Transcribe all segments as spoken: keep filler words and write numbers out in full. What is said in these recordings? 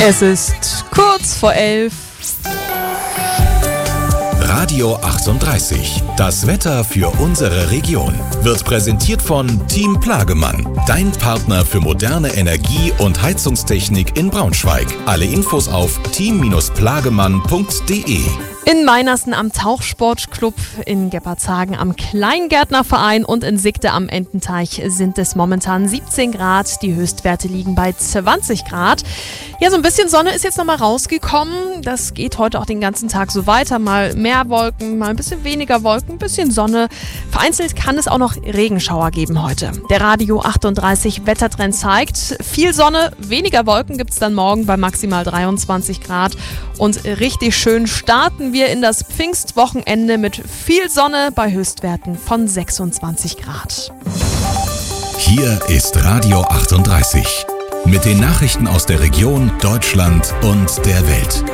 Es ist kurz vor elf. Radio achtunddreißig. Das Wetter für unsere Region wird präsentiert von Team Plagemann, dein Partner für moderne Energie- und Heizungstechnik in Braunschweig. Alle Infos auf team plagemann punkt de. In Meinersten am Tauchsportclub, in Geppartshagen am Kleingärtnerverein und in Sigde am Ententeich sind es momentan siebzehn Grad. Die Höchstwerte liegen bei zwanzig Grad. Ja, so ein bisschen Sonne ist jetzt nochmal rausgekommen. Das geht heute auch den ganzen Tag so weiter. Mal mehr Wolken, mal ein bisschen weniger Wolken, ein bisschen Sonne. Vereinzelt kann es auch noch Regenschauer geben heute. Der Radio achtunddreißig Wettertrend zeigt, viel Sonne, weniger Wolken gibt es dann morgen bei maximal dreiundzwanzig Grad. Und richtig schön starten wir in das Pfingstwochenende mit viel Sonne bei Höchstwerten von sechsundzwanzig Grad. Hier ist Radio achtunddreißig mit den Nachrichten aus der Region, Deutschland und der Welt.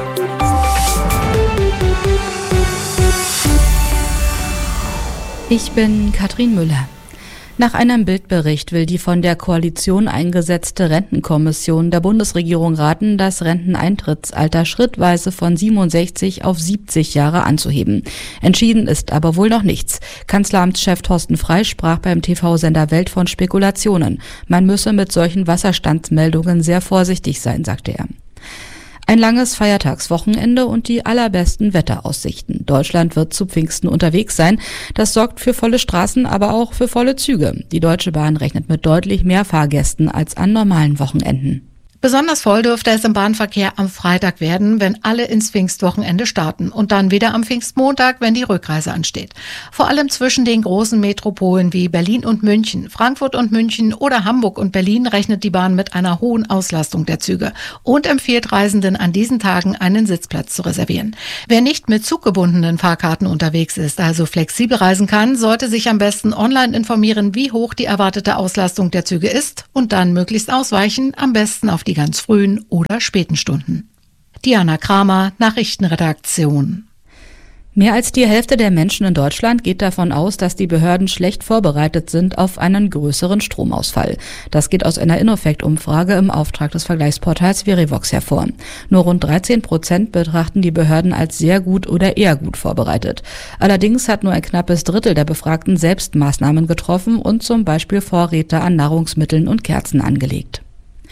Ich bin Katrin Müller. Nach einem Bildbericht will die von der Koalition eingesetzte Rentenkommission der Bundesregierung raten, das Renteneintrittsalter schrittweise von siebenundsechzig auf siebzig Jahre anzuheben. Entschieden ist aber wohl noch nichts. Kanzleramtschef Thorsten Frey sprach beim T V-Sender Welt von Spekulationen. Man müsse mit solchen Wasserstandsmeldungen sehr vorsichtig sein, sagte er. Ein langes Feiertagswochenende und die allerbesten Wetteraussichten. Deutschland wird zu Pfingsten unterwegs sein. Das sorgt für volle Straßen, aber auch für volle Züge. Die Deutsche Bahn rechnet mit deutlich mehr Fahrgästen als an normalen Wochenenden. Besonders voll dürfte es im Bahnverkehr am Freitag werden, wenn alle ins Pfingstwochenende starten und dann wieder am Pfingstmontag, wenn die Rückreise ansteht. Vor allem zwischen den großen Metropolen wie Berlin und München, Frankfurt und München oder Hamburg und Berlin rechnet die Bahn mit einer hohen Auslastung der Züge und empfiehlt Reisenden an diesen Tagen einen Sitzplatz zu reservieren. Wer nicht mit zuggebundenen Fahrkarten unterwegs ist, also flexibel reisen kann, sollte sich am besten online informieren, wie hoch die erwartete Auslastung der Züge ist und dann möglichst ausweichen, am besten auf die die ganz frühen oder späten Stunden. Diana Kramer, Nachrichtenredaktion. Mehr als die Hälfte der Menschen in Deutschland geht davon aus, dass die Behörden schlecht vorbereitet sind auf einen größeren Stromausfall. Das geht aus einer Innofect-Umfrage im Auftrag des Vergleichsportals Verivox hervor. Nur rund dreizehn Prozent betrachten die Behörden als sehr gut oder eher gut vorbereitet. Allerdings hat nur ein knappes Drittel der Befragten selbst Maßnahmen getroffen und zum Beispiel Vorräte an Nahrungsmitteln und Kerzen angelegt.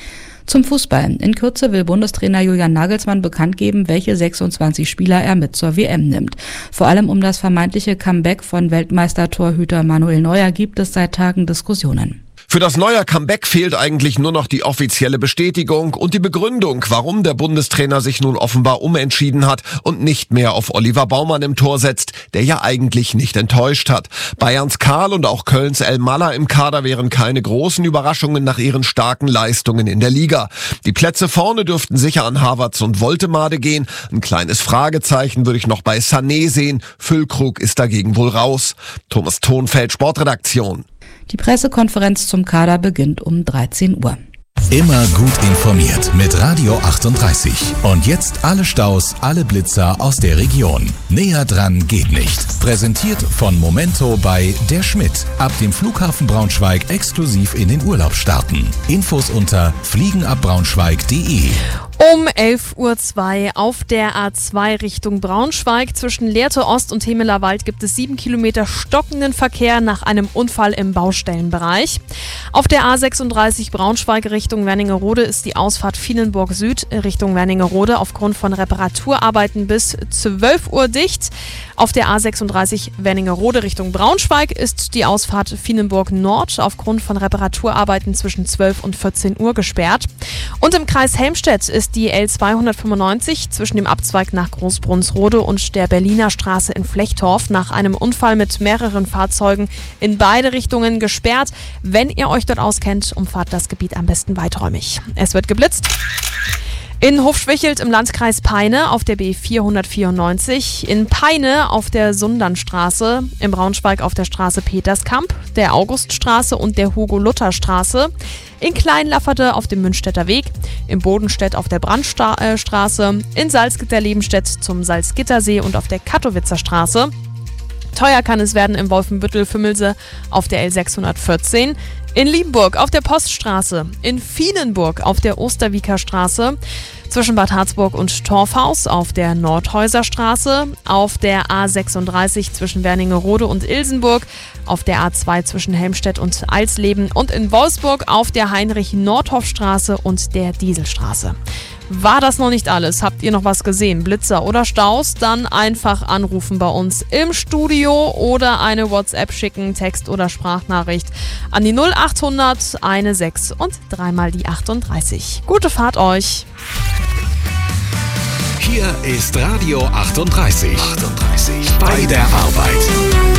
Zum Fußball. In Kürze will Bundestrainer Julian Nagelsmann bekannt geben, welche sechsundzwanzig Spieler er mit zur W M nimmt. Vor allem um das vermeintliche Comeback von Weltmeistertorhüter Manuel Neuer gibt es seit Tagen Diskussionen. Für das Neuer Comeback fehlt eigentlich nur noch die offizielle Bestätigung und die Begründung, warum der Bundestrainer sich nun offenbar umentschieden hat und nicht mehr auf Oliver Baumann im Tor setzt, der ja eigentlich nicht enttäuscht hat. Bayerns Karl und auch Kölns El Malla im Kader wären keine großen Überraschungen nach ihren starken Leistungen in der Liga. Die Plätze vorne dürften sicher an Havertz und Woltemade gehen. Ein kleines Fragezeichen würde ich noch bei Sané sehen. Füllkrug ist dagegen wohl raus. Thomas Thonfeld, Sportredaktion. Die Pressekonferenz zum Kader beginnt um dreizehn Uhr. Immer gut informiert mit Radio achtunddreißig. Und jetzt alle Staus, alle Blitzer aus der Region. Näher dran geht nicht. Präsentiert von Momento bei Der Schmidt. Ab dem Flughafen Braunschweig exklusiv in den Urlaub starten. Infos unter fliegenabbraunschweig punkt de. Um elf Uhr zwei auf der A zwei Richtung Braunschweig. Zwischen Lehrte Ost und Hemeler Wald gibt es sieben Kilometer stockenden Verkehr nach einem Unfall im Baustellenbereich. Auf der A sechsunddreißig Braunschweig Richtung Wernigerode ist die Ausfahrt Vienenburg Süd Richtung Wernigerode aufgrund von Reparaturarbeiten bis zwölf Uhr dicht. Auf der A sechsunddreißig Wernigerode Richtung Braunschweig ist die Ausfahrt Vienenburg Nord aufgrund von Reparaturarbeiten zwischen zwölf und vierzehn Uhr gesperrt. Und im Kreis Helmstedt ist die L zweihundertfünfundneunzig zwischen dem Abzweig nach Großbrunnsrode und der Berliner Straße in Flechtorf nach einem Unfall mit mehreren Fahrzeugen in beide Richtungen gesperrt. Wenn ihr euch dort auskennt, umfahrt das Gebiet am besten weiträumig. Es wird geblitzt. In Hofschwichelt im Landkreis Peine auf der B vierhundertvierundneunzig, in Peine auf der Sundernstraße, in Braunschweig auf der Straße Peterskamp, der Auguststraße und der Hugo-Luther-Straße, in Kleinlafferte auf dem Münstetter Weg, in Bodenstedt auf der Brandstraße, in Salzgitter-Lebenstedt zum Salzgittersee und auf der Kattowitzer Straße. Teuer kann es werden im Wolfenbüttel-Fümmelse auf der L sechshundertvierzehn, in Liebenburg auf der Poststraße, in Vienenburg auf der Osterwieker Straße, Zwischen Bad Harzburg und Torfhaus auf der Nordhäuserstraße, auf der A sechsunddreißig zwischen Wernigerode und Ilsenburg, auf der A zwei zwischen Helmstedt und Alsleben und in Wolfsburg auf der Heinrich-Nordhoff-Straße und der Dieselstraße. War das noch nicht alles? Habt ihr noch was gesehen? Blitzer oder Staus? Dann einfach anrufen bei uns im Studio oder eine WhatsApp schicken, Text- oder Sprachnachricht an die null acht hundert sechzehn und dreimal die achtunddreißig. Gute Fahrt euch! Hier ist Radio achtunddreißig. achtunddreißig. Bei der Arbeit.